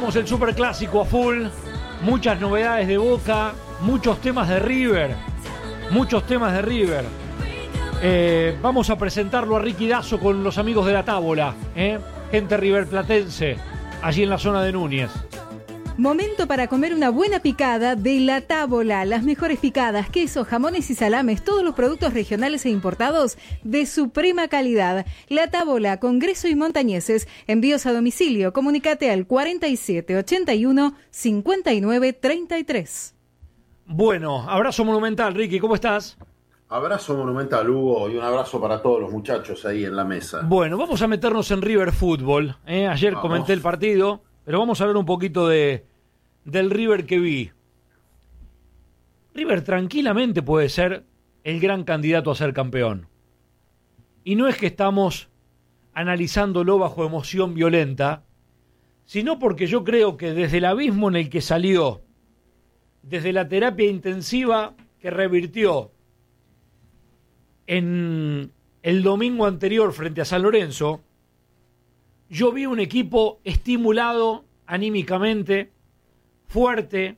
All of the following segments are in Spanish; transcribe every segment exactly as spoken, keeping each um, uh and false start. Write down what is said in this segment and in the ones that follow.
arrancamos el Superclásico a full. Muchas novedades de Boca, muchos temas de River. Muchos temas de River. Eh, vamos a presentarlo a Ricky Dazo con los amigos de la Tábola, ¿eh? Gente riverplatense, allí en la zona de Núñez. Momento para comer una buena picada de La Tábola. Las mejores picadas, quesos, jamones y salames, todos los productos regionales e importados de suprema calidad. La Tábola, Congreso y Montañeses. Envíos a domicilio. Comunicate al cuarenta y siete ochenta y uno cincuenta y nueve treinta y tres. Bueno, abrazo monumental, Ricky, ¿cómo estás? Abrazo monumental, Hugo, y un abrazo para todos los muchachos ahí en la mesa. Bueno, vamos a meternos en River Fútbol. ¿eh? Ayer vamos. Comenté el partido, pero vamos a hablar un poquito de del River que vi. River tranquilamente puede ser el gran candidato a ser campeón. Y no es que estamos analizándolo bajo emoción violenta, sino porque yo creo que desde el abismo en el que salió, desde la terapia intensiva que revirtió en el domingo anterior frente a San Lorenzo, yo vi un equipo estimulado anímicamente, fuerte,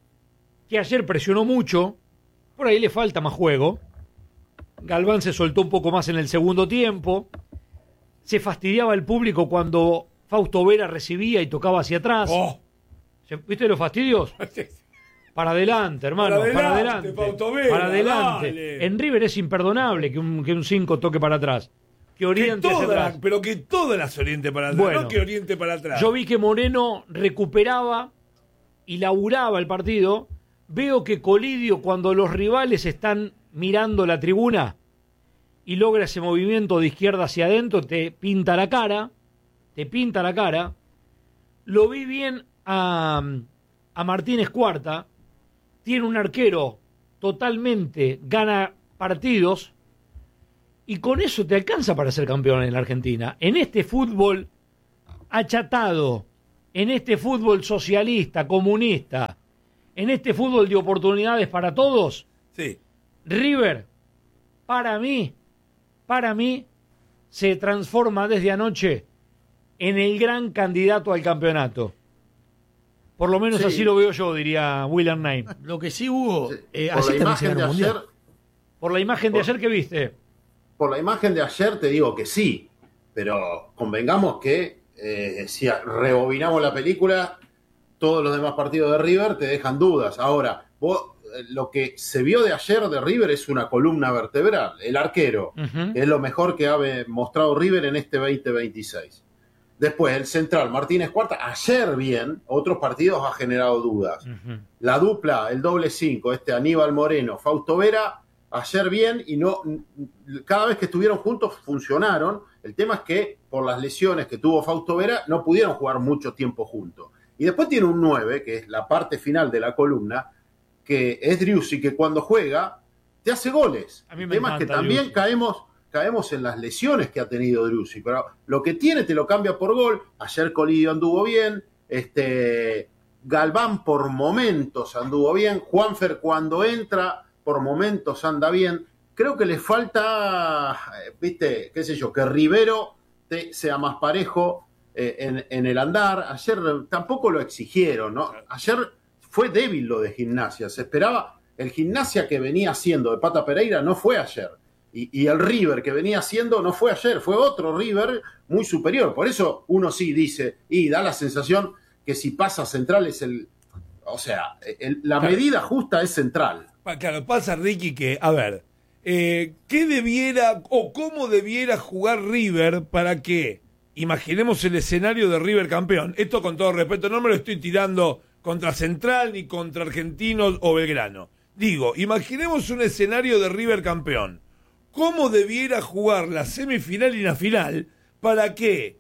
que ayer presionó mucho. Por ahí le falta más juego. Galván se soltó un poco más en el segundo tiempo. Se fastidiaba el público cuando Fausto Vera recibía y tocaba hacia atrás. Oh. ¿Viste los fastidios? Para adelante, hermano, para adelante. Para adelante. Vera, para adelante. Dale. En River es imperdonable que un que un cinco toque para atrás. Que oriente que toda, hacia atrás. Pero que todas las oriente para atrás, bueno, no que oriente para atrás. Yo vi que Moreno recuperaba y laburaba el partido. Veo que Colidio, cuando los rivales están mirando la tribuna y logra ese movimiento de izquierda hacia adentro, te pinta la cara, te pinta la cara. Lo vi bien a, a Martínez Cuarta. Tiene un arquero totalmente, gana partidos, y con eso te alcanza para ser campeón en la Argentina. En este fútbol achatado, en este fútbol socialista, comunista, en este fútbol de oportunidades para todos, sí. River, para mí, para mí, se transforma desde anoche en el gran candidato al campeonato. Por lo menos sí. Así lo veo yo, diría William Knight. Lo que sí hubo, sí. eh, por así la imagen de ayer, por la imagen de por, ayer que viste. Por la imagen de ayer te digo que sí, pero convengamos que eh, si rebobinamos la película, todos los demás partidos de River te dejan dudas. Ahora, vos, lo que se vio de ayer de River es una columna vertebral, el arquero, uh-huh. que es lo mejor que ha mostrado River en este veinte veintiséis. Después, el central, Martínez Cuarta, ayer bien, otros partidos ha generado dudas. Uh-huh. La dupla, el doble cinco, este Aníbal Moreno, Fausto Vera, ayer bien, y no cada vez que estuvieron juntos funcionaron. El tema es que por las lesiones que tuvo Fausto Vera no pudieron jugar mucho tiempo juntos. Y después tiene un nueve, que es la parte final de la columna, que es Driussi, que cuando juega te hace goles. A mí El me tema es que también Driussi. caemos... caemos en las lesiones que ha tenido Driussi, pero lo que tiene te lo cambia por gol. Ayer Colidio anduvo bien, este Galván por momentos anduvo bien, Juanfer cuando entra por momentos anda bien. Creo que le falta, viste, qué sé yo, que Rivero te, sea más parejo eh, en, en el andar. Ayer tampoco lo exigieron, ¿no? Ayer fue débil lo de Gimnasia, se esperaba, el Gimnasia que venía haciendo de Pata Pereira no fue ayer. Y, y el River que venía haciendo no fue ayer, fue otro River muy superior. Por eso uno sí dice, y da la sensación que si pasa Central es el... O sea, el, la claro. medida justa es Central. Claro, pasa, Ricky, que, a ver, eh, ¿qué debiera o cómo debiera jugar River para que, imaginemos el escenario de River campeón? Esto con todo respeto, no me lo estoy tirando contra Central ni contra Argentinos o Belgrano. Digo, imaginemos un escenario de River campeón. ¿Cómo debiera jugar la semifinal y la final para que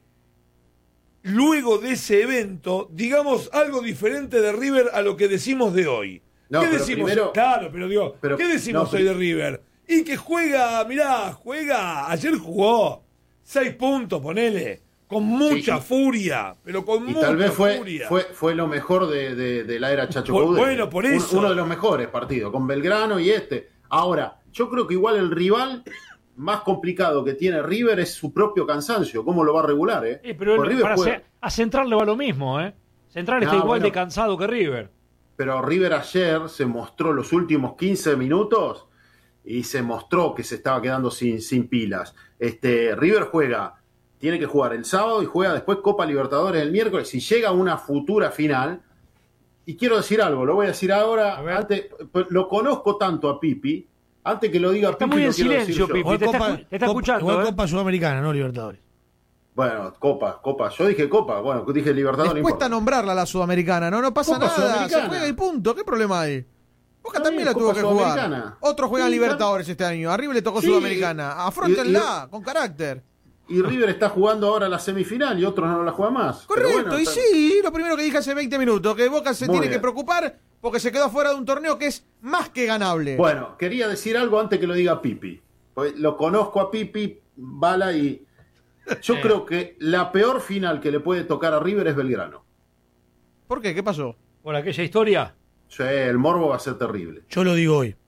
luego de ese evento digamos algo diferente de River a lo que decimos de hoy? No, ¿Qué pero decimos? primero, claro, pero digo, pero, ¿qué decimos no, pero, hoy de River? Y que juega, mirá, juega, ayer jugó seis puntos, ponele, con mucha sí, furia, pero con y mucha tal vez fue, furia. Fue, fue lo mejor de, de, de la era Chacho Por, Coudet. Bueno, por eso. Un, uno de los mejores partidos, con Belgrano y este. Ahora, yo creo que igual el rival más complicado que tiene River es su propio cansancio. ¿Cómo lo va a regular? Eh? Eh, pero el, River para juega... ser, a Central le va lo mismo, ¿eh? Central No, está igual bueno. de cansado que River. Pero River ayer se mostró los últimos quince minutos y se mostró que se estaba quedando sin, sin pilas. Este, River juega, tiene que jugar el sábado y juega después Copa Libertadores el miércoles. Si llega a una futura final, y quiero decir algo, lo voy a decir ahora, A antes, lo conozco tanto a Pipi, antes que lo diga Está Pipi, muy lo en quiero decir silencio, yo. Pipi. Igual te está Copa- escu- te está Copa- escuchando, igual ¿eh? Copa Sudamericana, no Libertadores. Bueno, Copa, Copa, yo dije Copa, bueno, dije Libertadores. Les no cuesta importa. nombrarla la Sudamericana, no, no pasa Copa nada, se Sudamericana. juega y punto, ¿qué problema hay? Boca Está también bien, la tuvo Copa que jugar. Sudamericana. Otros juegan Sí, Libertadores este año, a River le tocó Sí, Sudamericana. Afrontenla, con carácter. Y River está jugando ahora la semifinal y otros no la juegan más. Pero Correcto, bueno, y está- sí, lo primero que dije hace veinte minutos, que Boca se Muy tiene bien. que preocupar porque se quedó fuera de un torneo que es más que ganable. Bueno, quería decir algo antes que lo diga Pipi. Pues lo conozco a Pipi, Bala, y yo Eh. creo que la peor final que le puede tocar a River es Belgrano. ¿Por qué? ¿Qué pasó? Por aquella historia. Sí, el morbo va a ser terrible. Yo lo digo hoy.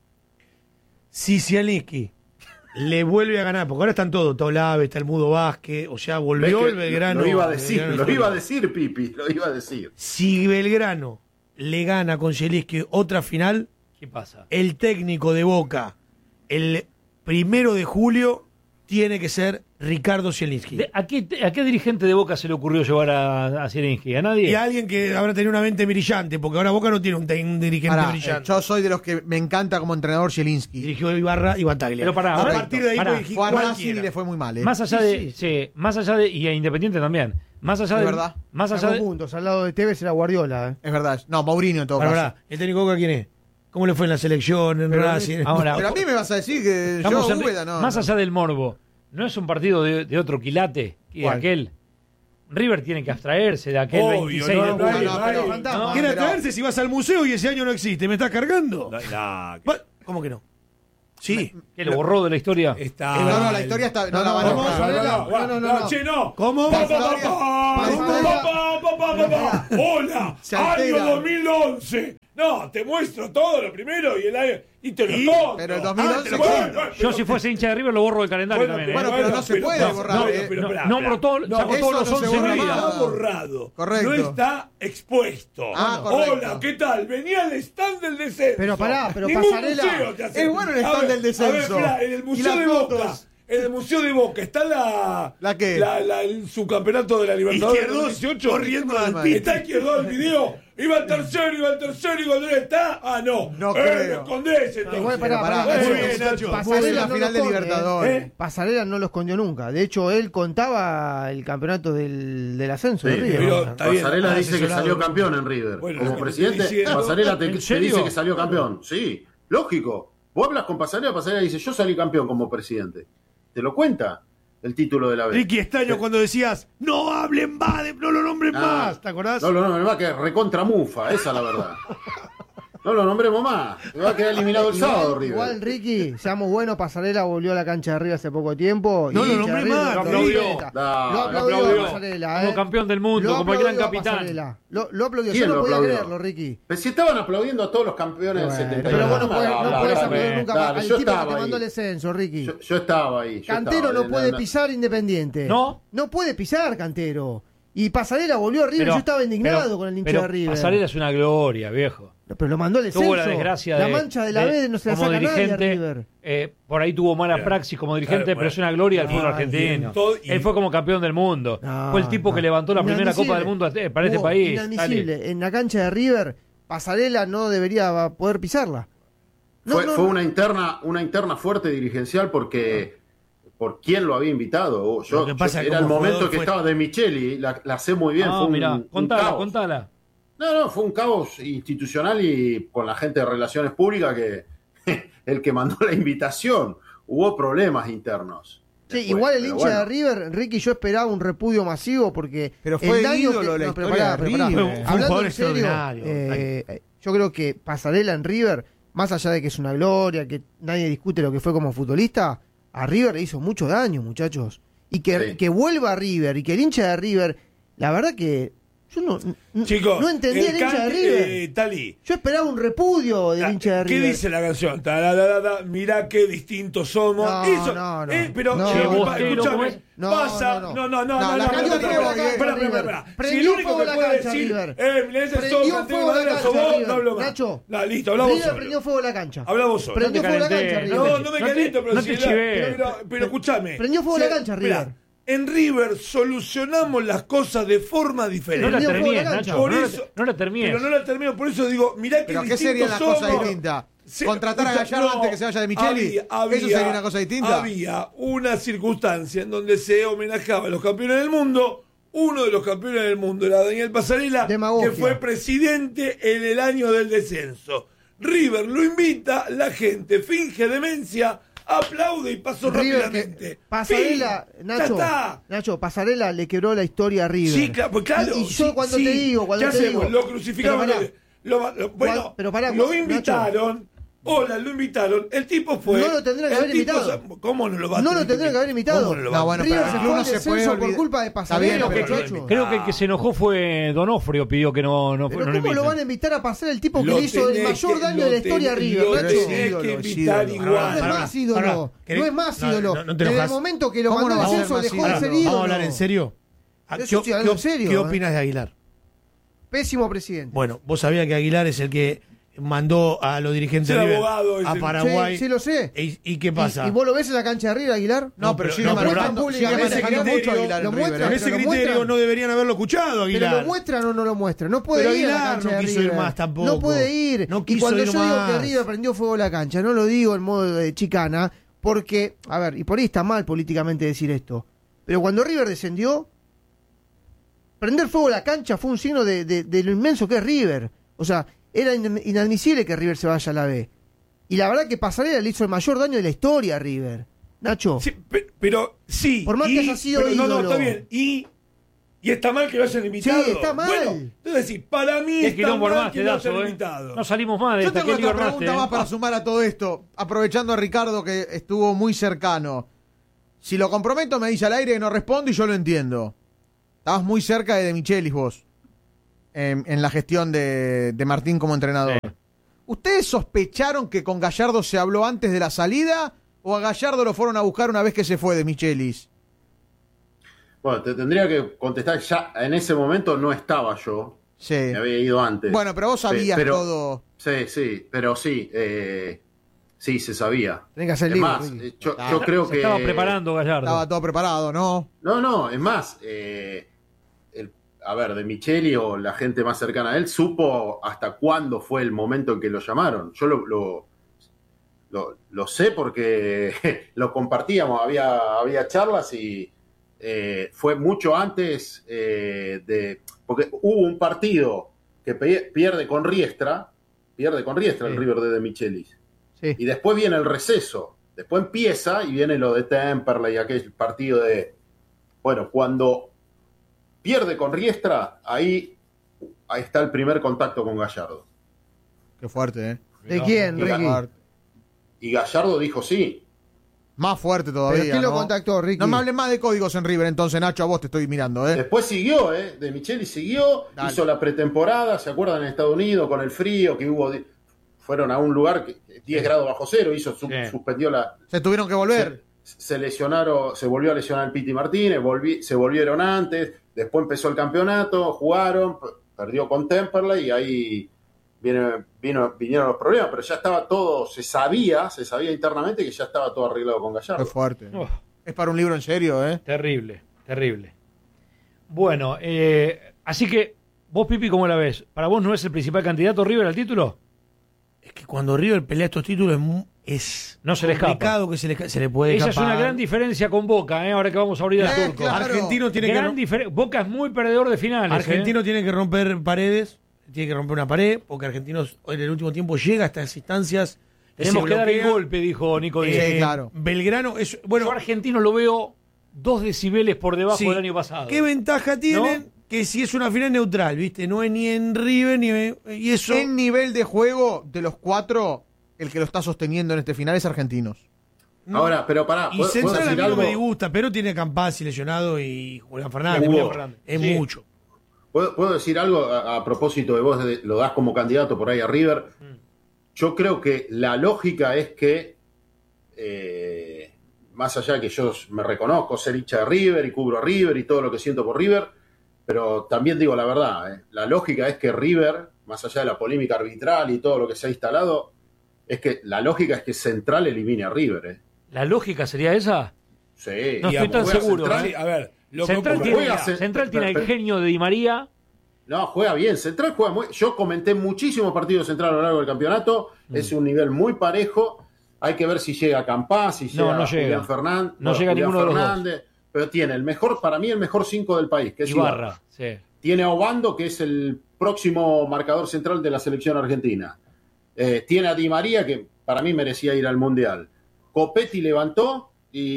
Si Zielinski le vuelve a ganar, porque ahora están todos, Tolave, está el Mudo Vázquez, o sea, ¿Ves volvió que el Belgrano. Lo iba a decir, Belgrano lo histórico. iba a decir Pipi, lo iba a decir. Si Belgrano le gana con Zielinski otra final, ¿Qué pasa? el técnico de Boca, el primero de julio, tiene que ser Ricardo Zielinski. De- ¿a, qué, ¿A qué dirigente de Boca se le ocurrió llevar a, a Zielinski? ¿A nadie? Y alguien que habrá tenido una mente brillante, porque ahora Boca no tiene un, te- un dirigente Pará, eh, brillante. yo soy de los que me encanta como entrenador Zielinski. Dirigió Ibarra y Bataglia. Pero pará, a pará, partir de ahí pará. puede dirigir Fue a Racing y cualquiera. le fue muy mal, ¿eh? Más allá Sí, de, sí. sí, más allá de, y a Independiente también. Más allá Es de, verdad. más allá Sacó de, puntos. Al lado de Tevez era Guardiola. ¿eh? Es verdad. No, Mourinho en todo Pará, caso. pará, ¿el técnico de Boca quién es? ¿Cómo le fue en la selección, en Pero- Racing? ahora, Pero a mí me vas a decir que estamos yo, en- Úbeda, no. más no. allá del morbo, ¿no es un partido de, de otro quilate que ¿Cuál? aquel? River tiene que abstraerse de aquel Obvio, veintiséis no, de no, julio. no, no, no, pero- fantasma. no, ¿Quiere pero- atraerse si vas al museo y ese año no existe? ¿Me estás cargando? No, no, Va- ¿Cómo que no? Sí. ¿Que lo borró de la historia? está. Eh, no, no, la historia está. No, No, la van a no, No, borrar. no, no, No, no, no, no. che, no. ¿Cómo? Pa, La pa, pa, historia- pa, la historia- pa, pa, pa, pa, pa, pa. Hola, Se año altera. dos mil once. No, te muestro todo lo primero y el año y te lo ¿Y? toco. Pero el Ah, dos mil once te lo- ¿qué? bueno, Yo pero- si fuese hincha de River lo borro del calendario Bueno, también. ¿eh? Bueno, pero no se puede no, borrar, no, eh. pero, No, esperá, no esperá. brotó, No, sacó eso todos no los se once borra días. más. Está borrado. Correcto. No está expuesto. Ah, correcto. Hola, ¿qué tal? Venía al stand del descenso. Pero pará, pero Ningún Pasarela- museo te hace- Es bueno el A stand ver, del descenso. A ver, esperá, en el Y Museo las de Boca. fotos. En el Museo de Boca está la. ¿La qué? La, la- el subcampeonato de la Libertadores Izquierdos dos mil dieciocho. corriendo al Está pito. Está izquierdo el video. Iba al tercero, iba al tercero y cuando él está. Ah, no. No eh, creo. me escondés entonces. Igual, pará, pará, pará. muy Nacho, bien, Nacho. Fue Pasarela en la no final lo de esconde, Libertadores. ¿eh? Pasarela no lo escondió nunca. De hecho, él contaba el campeonato del, del ascenso Sí, de River. pero- está bien, Pasarela dice que asesorado. salió campeón en River. Bueno, Como lo que te presidente, estoy diciendo. Pasarela te, ¿En te serio? dice que salió campeón. Sí, lógico. Vos hablas con Pasarela, Pasarela dice, yo salí campeón como presidente. Te lo cuenta el título de la B. Ricky Estaño cuando decías, no hablen más, de- no lo nombren Ah, más, ¿te acordás? No, no, no, me va a quedar recontra mufa, esa es la verdad. No lo nombremos más. Me va a quedar eliminado el sábado, Igual, River. igual, Ricky, seamos buenos, Pasarela volvió a la cancha de River hace poco tiempo. No y lo hincha de nombré River más, lo aplaudió. aplaudió. Dale, Lo aplaudió, aplaudió. Pasarela, Como ¿eh? campeón del mundo, Lo como el gran aplaudió a capitán. Pasarela. Lo, lo aplaudió. ¿Quién Yo no lo podía aplaudió? creerlo, Ricky. Pero si estaban aplaudiendo a todos los campeones del Bueno, setenta y pero nueve. vos no podés, no Dale, podés dale, aplaudir nunca dale, más al yo tipo que estaba te mandó ahí. el descenso, Ricky. Yo, yo estaba ahí. yo Cantero estaba no ahí. puede pisar Independiente. ¿No? No puede pisar Cantero. Y Pasarela volvió a River. Pero- yo estaba indignado pero- con el hincha pero de River. Pasarela es una gloria, viejo. Pero lo mandó el descenso. Tuvo la desgracia de. La mancha de la B no se la como saca nadie a dirigente, River. eh, por ahí tuvo mala Claro. praxis como dirigente, Claro, pero es una gloria del no, fútbol y argentino. todo- y- Él fue como campeón del mundo. No, fue el tipo no. que levantó la primera Inadmisible. Copa del Mundo eh, para este Hugo, país. Inadmisible. Dale. En la cancha de River, Pasarela no debería poder pisarla. No, fue no, fue no. una interna una interna fuerte dirigencial porque por quién lo había invitado. Yo, Lo que yo- pasa era el como momento jugador que fue- estaba de Micheli, la, la sé muy bien. Ah, fue un, mirá, un contala, caos. contala. No, no, fue un caos institucional y con la gente de Relaciones Públicas que el que mandó la invitación. Hubo problemas internos. Sí, después, igual el pero hincha bueno. de River, Ricky, yo esperaba un repudio masivo porque. Pero fue el daño ídolo de la no, pero historia pará, de pero pará. River. Fue un Hablando jugador en serio, extraordinario. eh, eh, yo creo que Pasarela en River, más allá de que es una gloria, que nadie discute lo que fue como futbolista, a River le hizo mucho daño, muchachos. Y que, Sí. que vuelva a River y que el hincha de River, la verdad que Yo no, n- Chicos, no entendía el, el hincha can- de River. eh, Talí. Yo esperaba un repudio del Ah, hincha de ¿Qué River. dice la canción? Tararara, mirá qué distintos somos. No, Eso, no, no. eh, pero, No, che, no, pa- no, escuchame, ¿cómo es? No, pasa. no, No, no. no, no, No, no. la no, canción no, fue no, la no, cancha espera, de espera, River. espera. Si Prendió el único fuego que la puede cancha, decir, River. eh, Milanese Prendió sos campeón fuego la de cancha, sos vos, River. no hablo más. Nacho, No, listo, hablamos River solo. prendió fuego la cancha. Hablamos solo. Prendió No te fuego la calentés, cancha, no River. No, no me No te- caliento, pero no si te la- chives. pero, pero escúchame. Prendió fuego Si- la cancha, River. Mirá, en River solucionamos las cosas de forma diferente. No la Prendió fuego la termines, cancha. Nacho. Por No la- eso- no la termines. Pero no la termino, por eso digo, mirá que ¿Pero qué sería la cosa distinta? Se- ¿Contratar a escucha, Gallardo no, antes que se vaya de Micheli? había- había- ¿Eso sería una cosa distinta? Había una circunstancia en donde se homenajaba a los campeones del mundo. Uno de los campeones del mundo era Daniel Pasarela, Demagogia. que fue presidente en el año del descenso. River lo invita, la gente finge demencia, aplaude y pasó River rápidamente. que Pasarela, Fin, Nacho, ya está. Nacho, Pasarela le quebró la historia a River. Sí, claro, pues claro. Y, y yo sí, cuando sí. te digo, cuando ¿Qué te hacemos? digo, Lo crucificamos. pero pará. lo- lo- bueno, Cuan- pero pará, lo Nacho. invitaron. Hola, lo invitaron. El tipo fue. No lo tendría que el haber tipo invitado. sa- ¿Cómo no lo va a No lo tener tendría que haber invitado. ¿Cómo no lo va No, a bueno, River pero se el fue club al no se descenso puede por olvidar. culpa de Está Pasarela, bien, pero- muchacho. Creo que el que se enojó fue Donofrio, pidió que no, no, Pero no lo ¿cómo lo inviten. van a invitar a pasar el tipo que Lo le hizo el tenés mayor que- daño lo de la historia a tenés- River, lo Nacho? tenés Es que ídolo, es invitar ídolo. igual. No es Pará, más ídolo. pará, No ¿querés? es más No, ídolo. no, no te Desde el enojas. momento que lo ¿Cómo mandó no al va a ser descenso más dejó de ídolo? ser Vamos ídolo. a hablar en serio. ¿A Yo ¿Qué, estoy hablando en qué- serio, qué eh. opinas de Aguilar? Pésimo presidente. Bueno, vos sabías que Aguilar es el que mandó a los dirigentes Es el de River abogado, es a el- Paraguay. Sí, sí lo sé. ¿Y, y qué pasa? ¿Y, y vos lo ves en la cancha de River, Aguilar? No, pero pero- sigue no, pero manejando, no, sigue públicamente manejando criterio, mucho a Aguilar lo en River. muestra, Con ¿eh? ese pero lo criterio muestran. no deberían haberlo escuchado, Aguilar. Pero lo muestran o no lo muestran. No puede Pero ir a la Aguilar cancha no de quiso River. ir más tampoco. No puede ir. No y quiso cuando ir yo digo más. que River prendió fuego a la cancha, no lo digo en modo de chicana, porque, a ver, y por ahí está mal políticamente decir esto, pero cuando River descendió, prender fuego a la cancha fue un signo de, de- de lo inmenso que es River. O sea, era in- inadmisible que River se vaya a la B. Y la verdad que Pasarela le hizo el mayor daño de la historia a River. Nacho. Sí, pe- pero sí. Por más que y- haya sido pero no, no, ídolo. está bien. Y, y está mal que lo hayan invitado. Sí, está mal. Bueno, entonces sí, para mí Qué está quilombo mal armaste, que lo Dazo, hayan eh. invitado. No salimos más de Yo esta. tengo Qué lío otra armaste, pregunta eh. más para sumar a todo esto, aprovechando a Ricardo que estuvo muy cercano. Si lo comprometo me dice al aire que no respondo y yo lo entiendo. Estabas muy cerca de De Michelis vos, en, en la gestión de, de Martín como entrenador. Sí. ¿Ustedes sospecharon que con Gallardo se habló antes de la salida o a Gallardo lo fueron a buscar una vez que se fue De Michelis? Bueno, te tendría que contestar, ya en ese momento no estaba yo, Sí. me había ido antes. Bueno, pero vos sabías Pero- todo. Sí, sí, pero sí, eh, sí, se sabía. Tenés que hacer Es libro, más, Ricky. eh, yo, Ah, yo creo Se que... estaba preparando Gallardo. Estaba todo preparado, ¿no? No, no, es más, eh, el- a ver, de Micheli o la gente más cercana a él supo hasta cuándo fue el momento en que lo llamaron. Yo lo, lo, lo- lo sé porque lo compartíamos, había, había charlas y eh, fue mucho antes eh, de... Porque hubo un partido que pe- pierde con Riestra, pierde con Riestra el Sí. River de De Michelis. Sí. Y después viene el receso. Después empieza y viene lo de Temperley, aquel partido de... Bueno, cuando pierde con Riestra, ahí, ahí está el primer contacto con Gallardo. Qué fuerte, ¿eh? ¿De quién, Y Ricky? Gallardo, y Gallardo dijo sí. Más fuerte todavía. ¿Pero quién lo ¿no? contactó, Ricky? No me hables más de códigos en River, entonces, Nacho, a vos te estoy mirando, ¿eh? Después siguió, ¿eh? De Micheli siguió, Dale. hizo la pretemporada, ¿se acuerdan? En Estados Unidos, con el frío que hubo... de- fueron a un lugar que diez grados bajo cero, hizo su- Sí. suspendió la... Se tuvieron que volver. Se, se lesionaron, se volvió a lesionar el Piti Martínez, volví- se volvieron antes, después empezó el campeonato, jugaron, p- perdió con Temperley y ahí viene, vino, vinieron los problemas, pero ya estaba todo, se sabía, se sabía internamente que ya estaba todo arreglado con Qué Gallardo. fuerte. Oh, Es para un libro en serio, ¿eh? terrible, terrible. Bueno, eh, así que vos, Pipi, ¿cómo la ves? ¿Para vos no es el principal candidato River al título? Es que cuando River pelea estos títulos es, mu- es No se le escapa. complicado que se le, se le puede Esa es escapar. una gran diferencia con Boca, ¿eh? Ahora que vamos a abrir el Eh, turco. claro. Argentino tiene que Gran rom- difer- Boca es muy perdedor de finales. Argentino ¿eh? tiene que romper paredes, tiene que romper una pared, porque Argentino en el último tiempo llega a estas instancias. Tenemos se que dar el bloquea. golpe, dijo Nico Eh, Díaz. Sí, claro. Belgrano es Yo bueno. argentino lo veo dos decibeles por debajo Sí. del año pasado. ¿Qué ventaja tienen? ¿No? Que si es una final neutral, ¿viste? No es ni en River ni en- y eso. En nivel de juego, de los cuatro, el que lo está sosteniendo en este final es Argentinos. Ahora, pero pará, Y ¿puedo, puedo Central a decir mí no algo? me disgusta, pero tiene Campazzi lesionado y Julián Fernández. Hugo. Julián Fernández. Es Sí. mucho. ¿Puedo, puedo decir algo a, a propósito de vos, de, lo das como candidato por ahí a River? Yo creo que la lógica es que, eh, más allá de que yo me reconozco ser hincha de River y cubro a River y todo lo que siento por River, pero también digo la verdad, eh, la lógica es que River, más allá de la polémica arbitral y todo lo que se ha instalado, es que la lógica es que Central elimine a River. Eh. ¿La lógica sería esa? Sí. No Y estoy tan juega seguro. Central, ¿eh? A ver, lo que Central ocurre- tiene, juega Cent- Central tiene el pero- genio de Di María. No, juega bien. Central juega muy... Yo comenté muchísimos partidos de Central a lo largo del campeonato. Mm. Es un nivel muy parejo. Hay que ver si llega Campás, si No, llega no llega. Julián Fernández. No llega ninguno de los dos. Pero tiene el mejor, para mí, el mejor cinco del país, que es Ibarra. Ibarra, sí. Tiene a Obando, que es el próximo marcador central de la selección argentina. Eh, tiene a Di María, que para mí merecía ir al Mundial. Copetti levantó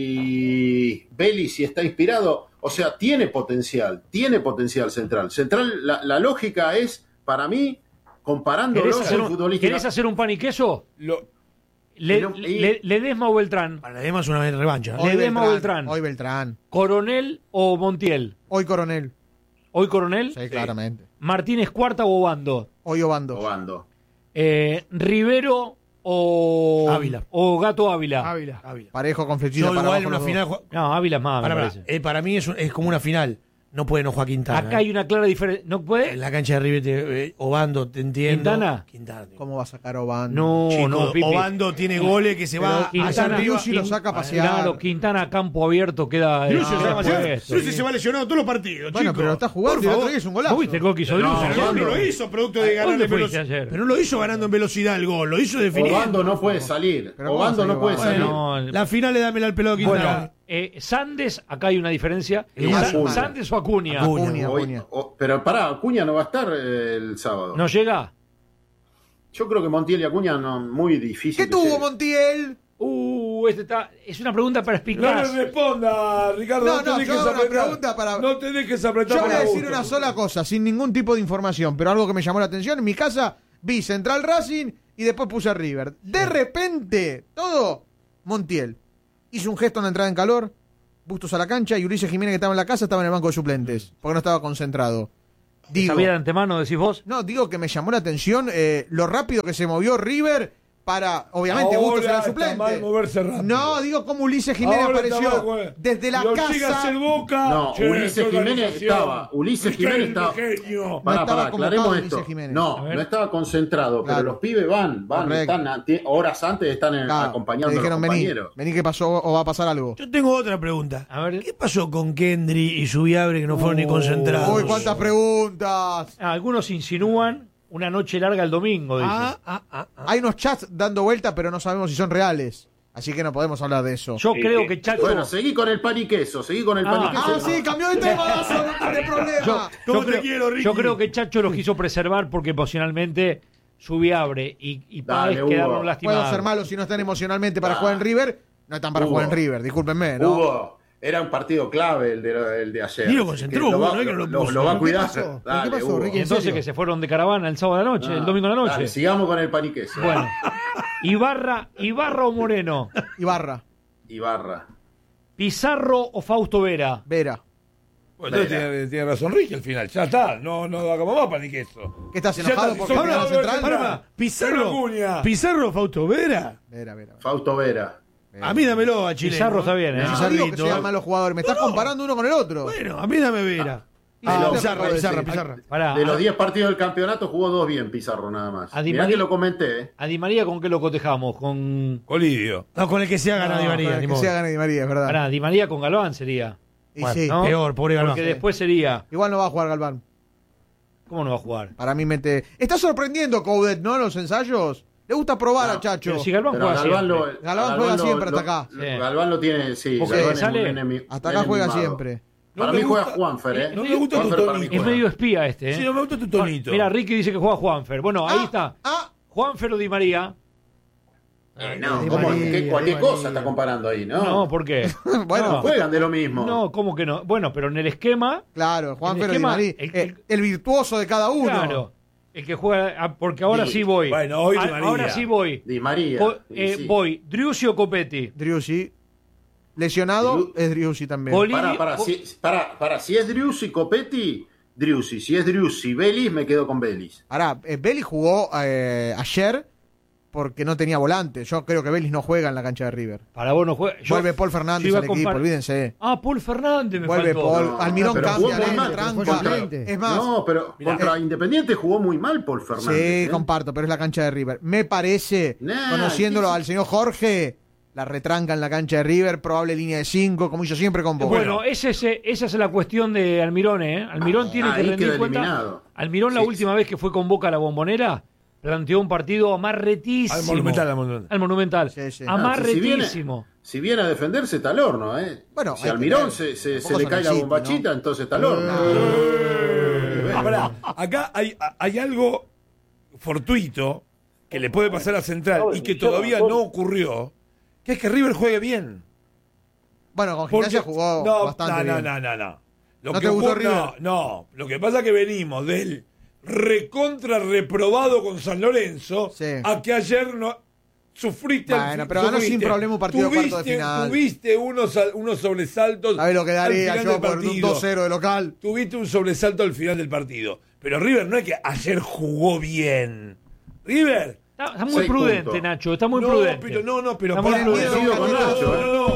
y Belli, si está inspirado, o sea, tiene potencial, tiene potencial Central. Central, la, la lógica es, para mí, comparándolo ¿Querés hacer, con un, futbolística. ¿Querés hacer un pan y queso? lo- Le, Pero- le- Ledesma o Beltrán. Para Ledesma es una revancha. Hoy Ledesma o Beltrán. Hoy Beltrán. Coronel o Montiel. Hoy Coronel. Hoy Coronel. Sí, claramente. Martínez Cuarta o Obando. Hoy Obando. Obando. Eh, Rivero o Ávila. o Gato Ávila. Ávila. Ávila. Parejo con flechita Yo para igual abajo en una los final. dos. ju- No, Ávila es más, Para, me para, parece. eh, para mí es, un- es como una final. No puede no jugar Quintana. Acá hay una clara diferencia. ¿No puede? En la cancha de River, te- eh, Obando, te entiendo. ¿Quintana? Quintana. tío. ¿Cómo va a sacar Obando? No, Chico, no, Pipi. Obando tiene goles que se Pero va allá Quintana- arriba. Driussi lo saca a pasear. Claro, Quintana a campo abierto queda. Driussi eh, se va a pasear. puesto. Driussi se va lesionado todos los partidos. Bueno, chico. pero lo está jugando Por y el otro favor. día es un golazo. ¿Vos viste el gol que hizo No, Driussi? Pero Obando. no lo hizo producto de ganar ¿Dónde en fuiste velocidad. ayer? Pero no lo hizo ganando en velocidad el gol, lo hizo definiendo. Obando no puede salir. Pero ¿cómo Obando salió no puede Obando? salir. Bueno, el- La final le dámela al pelado a Quintana. Bueno, eh, Sandes, acá hay una diferencia. Y Sa- Acuña. Sandes o Acuña. Acuña. Acuña, Hoy- Acuña. o- pero pará, Acuña no va a estar eh, el sábado. ¿No llega? Yo creo que Montiel y Acuña no, muy difícil. ¿Qué que tuvo llegue. Montiel? Uh, este está. Es una pregunta para No explicar. le responda, Ricardo. No, No, te no, dejes yo hago una apretar. pregunta para- No te dejes apretar. Yo voy para a decir gusto. una sola cosa, sin ningún tipo de información, pero algo que me llamó la atención. En mi casa vi Central Racing y después puse a River. De repente, todo, Montiel hizo un gesto en la entrada en calor, Bustos a la cancha y Ulises Jiménez, que estaba en la casa, estaba en el banco de suplentes, porque no estaba concentrado. Digo, ¿Sabía de antemano, decís vos? no, digo que me llamó la atención eh, lo rápido que se movió River para, obviamente, Ahora Bustos era el está mal suplente. moverse rápido. No, digo como Ulises Jiménez Ahora está mal, apareció güey. desde la Lo siga a casa. hacer Boca. No, Che, Ulises qué Jiménez organización. estaba. Ulises Qué Jiménez estaba. genio. Pará, estaba pará, convocado aclaremos Ulises esto. Jiménez. No, A ver. no estaba concentrado, Claro. pero los pibes van, van, Correcto. están a- tie- horas antes están en- Claro, acompañando le a los dijeron, vení, compañeros. vení que pasó o va a pasar algo. Yo tengo otra pregunta. A ver. ¿Qué pasó con Kendry y Subiabre que no fueron ni Uh, concentrados? Uy, cuántas preguntas. Ah, algunos insinúan una noche larga el domingo, dicen. Ah, ah, ah, ah. Hay unos chats dando vuelta, pero no sabemos si son reales. Así que no podemos hablar de eso. Yo creo que Chacho. Bueno, seguí con el pan y queso, seguí con el pan Ah. y queso. Ah, sí, cambió de tema, no tiene problema. yo, ¿Cómo yo te creo, quiero, Ricky? yo creo que Chacho los quiso preservar porque emocionalmente Subiabre y, y Dale, Páez Hugo. quedaron Puedo lastimados. ser malo si no están emocionalmente para Ah. jugar en River. No están para Hugo. jugar en River, discúlpenme, ¿no? Hugo, era un partido clave el de, el de ayer. Ni lo Así concentró, que lo, Hugo, va, no es que lo lo- puso. lo va a ¿Pero qué cuidar. pasó? ¿Pero qué Dale, pasó, Hugo. Ricky? Y ¿En entonces serio? que se fueron de caravana el sábado a la noche, Ah, el domingo a la noche. dale, sigamos con el pan y queso. Bueno, Ibarra, Ibarra o Moreno, Ibarra, Ibarra. Pizarro o Fausto Vera. Vera. Bueno, entonces tiene, tiene razón Ricky al final. Ya está. No, no hagamos más para ni queso. ¿Qué estás Ya enojado está, porque son ganó los Central? dos Pará, centrales. pará. Pizarro, Acuña. Pizarro, Fausto Vera. Vera, Vera. Fausto Vera. A mí dámelo a Chile. Pizarro está bien, ¿eh? No, no digo que sean malos jugadores, me estás comparando uno con el otro. Bueno, a mí dame Vera. Ah, no, Pizarra, puede Pizarra, ser. Pizarra. Pará, De los a, diez partidos del campeonato jugó dos bien Pizarro nada más. A Di Mirá María- que lo comenté, ¿eh? a Di María, ¿con qué lo cotejamos? Con. Colidio. No, con el que sea gana No, Di María. Para ni que modo. sea gane Di María, es verdad. Pará, Di María con Galván sería. Y Bueno, sí, ¿no? Peor, pobre Galván. Porque después sería. igual no va a jugar Galván. ¿Cómo no va a jugar? Para mí mete... Está sorprendiendo Coudet, ¿no? Los ensayos. Le gusta probar No, a Chacho. Pero si Galván Pero juega Galván lo, siempre. Galván juega siempre hasta acá. lo- Sí. Galván lo tiene, sí. Porque Galván es sale- un nene mi- Hasta acá nene juega mimado. siempre. Para No mí me juega gusta- Juanfer, ¿eh? no me gusta tu Juanfer para mí tonito. Es juega. medio espía este, ¿eh? Sí, no me gusta tu tonito. Mira, Ricky dice que juega Juanfer. Bueno, ahí Ah, está. Ah, Juanfer o Di María. Eh, no, Di ¿cómo? María, ¿Qué- Di cualquier María. cosa está comparando ahí, ¿no? No, ¿por qué? bueno, No. Juegan de lo mismo. No, ¿cómo que no? Bueno, pero en el esquema, claro, Juan el Ferro Di esquema- María. el- El, el virtuoso de cada uno. claro. El que juega. ah, Porque ahora Di- sí voy. Bueno, hoy Di Ah, María. ahora sí voy. Di María. Co- Sí, eh, sí. Voy. Driussi o Copetti. Driussi. Lesionado Driu- es Driussi también. Coli- Para, para, si, para, para, si es Driussi y Copetti, Driussi. Si es Driussi, Vélez, me quedo con Vélez. Ahora, eh, Vélez jugó eh, ayer porque no tenía volante. Yo creo que Vélez no juega en la cancha de River. Para vos no juega. Yo- Vuelve Paul yo Fernández iba al a equipo, compar- olvídense. Ah, Paul Fernández me Vuelve faltó. Paul. No, Almirón pero cambia, jugó muy le mal, tranca. fue suplente. Es más, No, pero Mirá, contra eh, Independiente jugó muy mal Paul Fernández. sí, ¿eh? comparto, pero es la cancha de River. Me parece, Nah, conociéndolo ¿qué- al señor Jorge, la retranca en la cancha de River, probable línea de cinco, como hizo siempre con Boca. Bueno, ese, ese- esa es la cuestión de Almirón, ¿eh? Almirón tiene ahí que rendir queda cuenta. eliminado. Almirón, la Sí, última vez que fue con Boca a la Bombonera, planteó un partido amarretísimo. Al Monumental, al Monumental. Al Monumental. Sí, sí. Amarretísimo. Ah, si, viene, si viene a defenderse, está al horno, ¿eh? Bueno, si hay a que Almirón ver. se, se, se Tampoco le son cae el la City, bombachita, ¿no? entonces está al horno. Ah, pará, acá hay, hay algo fortuito que le puede pasar a Central y que todavía no ocurrió, que es que River juegue bien. Bueno, con Porque- Gimnasia jugó no, bastante no, bien. no, no, no. Lo ¿No que te gustó ocurre- no, River? no. Lo que pasa es que venimos del recontra reprobado con San Lorenzo Sí. a que ayer no sufriste al Bueno, fi- pero ganó sufriste. sin problema un partido de cuarto de Tuviste- final. Tuviste unos, al- unos sobresaltos. ¿Sabés lo que al daría final yo del por un partido. dos cero de local? Tuviste un sobresalto al final del partido. Pero River no es que ayer jugó bien. River Está, está muy Seis prudente, puntos. Nacho. Está muy no, prudente. pero no, no, pero Está muy pará, prudente. Coincido con Nacho, ¿eh? no, no,